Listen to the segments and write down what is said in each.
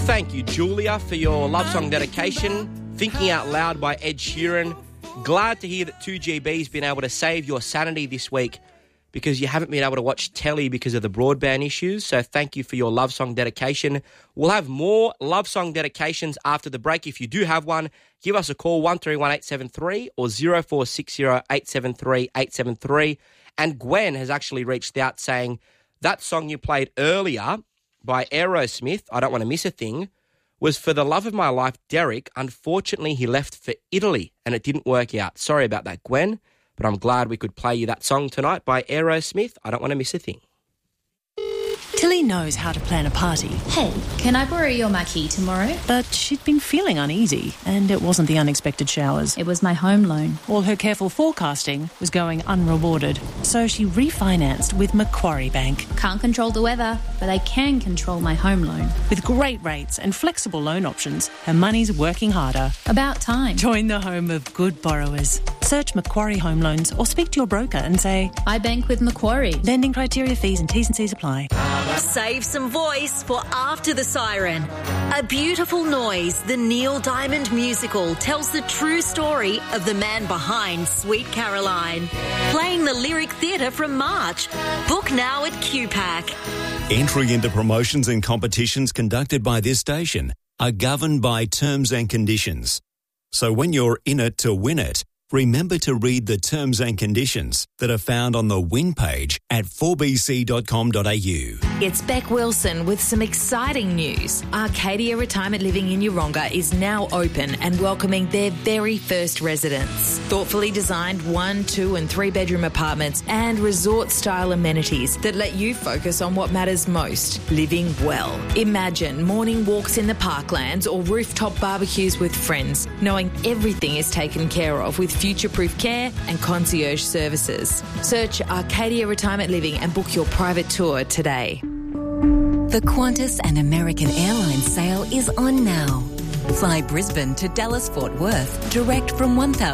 Thank you, Julia, for your love song dedication. Thinking Out Loud by Ed Sheeran. Glad to hear that 2GB's been able to save your sanity this week because you haven't been able to watch telly because of the broadband issues. So thank you for your love song dedication. We'll have more love song dedications after the break. If you do have one, give us a call, 131873 or 0460 873 873. And Gwen has actually reached out saying that song you played earlier by Aerosmith, I Don't Want to Miss a Thing, was for the love of my life, Derek. Unfortunately, he left for Italy and it didn't work out. Sorry about that, Gwen, but I'm glad we could play you that song tonight by Aerosmith, I Don't Want to Miss a Thing. Tilly knows how to plan a party. Hey, can I borrow your marquee tomorrow? But she'd been feeling uneasy, and it wasn't the unexpected showers. It was my home loan. All her careful forecasting was going unrewarded, so she refinanced with Macquarie Bank. Can't control the weather, but I can control my home loan. With great rates and flexible loan options, her money's working harder. About time. Join the home of good borrowers. Search Macquarie Home Loans or speak to your broker and say, I bank with Macquarie. Lending criteria, fees and T's and C's apply. Save some voice for After the Siren. A Beautiful Noise, the Neil Diamond musical, tells the true story of the man behind Sweet Caroline. Playing the Lyric Theatre from March. Book now at QPAC. Entry into promotions and competitions conducted by this station are governed by terms and conditions. So when you're in it to win it, remember to read the terms and conditions that are found on the win page at 4bc.com.au. It's Beck Wilson with some exciting news. Arcadia Retirement Living in Yeronga is now open and welcoming their very first residents. Thoughtfully designed 1, 2 and 3 bedroom apartments and resort-style amenities that let you focus on what matters most, living well. Imagine morning walks in the parklands or rooftop barbecues with friends, knowing everything is taken care of with future-proof care and concierge services. Search Arcadia Retirement Living and book your private tour today. The Qantas and American Airlines sale is on now. Fly Brisbane to Dallas Fort Worth direct from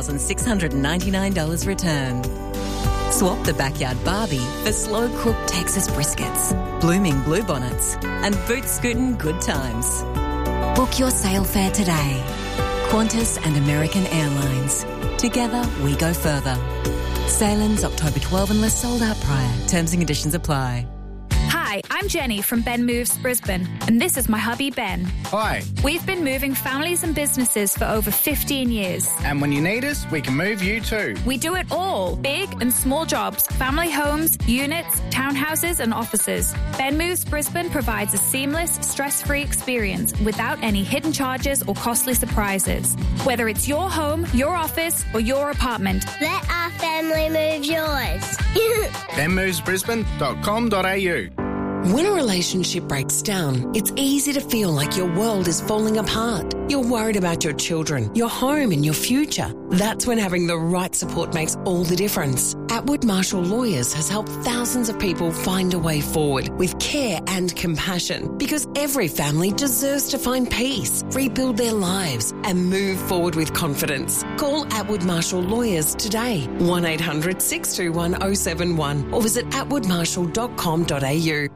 $1,699 return. Swap the backyard Barbie for slow-cooked Texas briskets, blooming bluebonnets and boot-scootin' good times. Book your sale fare today. Qantas and American Airlines. Together, we go further. Sale ends October 12 unless sold out prior. Terms and conditions apply. Hi, I'm Jenny from Ben Moves Brisbane, and this is my hubby Ben. Hi. We've been moving families and businesses for over 15 years. And when you need us, we can move you too. We do it all, big and small jobs, family homes, units, townhouses and offices. Ben Moves Brisbane provides a seamless, stress-free experience without any hidden charges or costly surprises. Whether it's your home, your office or your apartment. Let our family move yours. benmovesbrisbane.com.au. When a relationship breaks down, it's easy to feel like your world is falling apart. You're worried about your children, your home and your future. That's when having the right support makes all the difference. Atwood Marshall Lawyers has helped thousands of people find a way forward with care and compassion, because every family deserves to find peace, rebuild their lives and move forward with confidence. Call Atwood Marshall Lawyers today, 1800 621 071 or visit atwoodmarshall.com.au.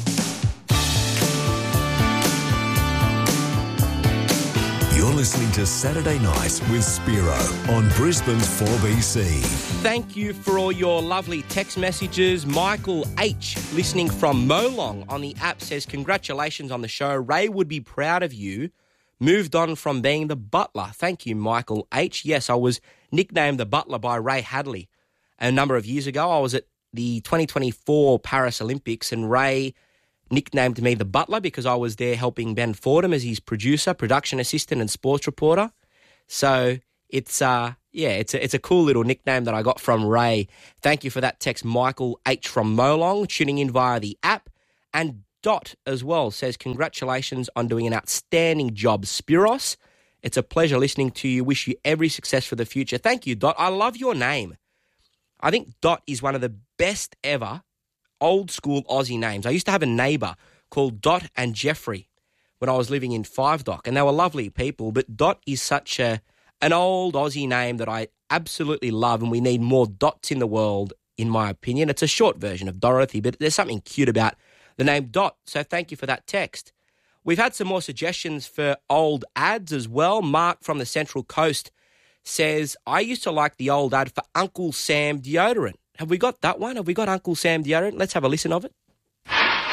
You're listening to Saturday Night with Spiro on Brisbane's 4BC. Thank you for all your lovely text messages. Michael H, listening from Molong on the app, says, congratulations on the show. Ray would be proud of you. Moved on from being the butler. Thank you, Michael H. Yes, I was nicknamed the butler by Ray Hadley a number of years ago. I was at the 2024 Paris Olympics and Ray nicknamed me the butler because I was there helping Ben Fordham as his producer, production assistant and sports reporter. So it's a cool little nickname that I got from Ray. Thank you for that text, Michael H from Molong, tuning in via the app. And Dot as well says, congratulations on doing an outstanding job, Spiros. It's a pleasure listening to you. Wish you every success for the future. Thank you, Dot. I love your name. I think Dot is one of the best ever old school Aussie names. I used to have a neighbour called Dot and Jeffrey when I was living in Five Dock, and they were lovely people, but Dot is such an old Aussie name that I absolutely love, and we need more Dots in the world, in my opinion. It's a short version of Dorothy, but there's something cute about the name Dot, so thank you for that text. We've had some more suggestions for old ads as well. Mark from the Central Coast says, I used to like the old ad for Uncle Sam deodorant. Have we got that one? Have we got Uncle Sam deodorant? Let's have a listen of it.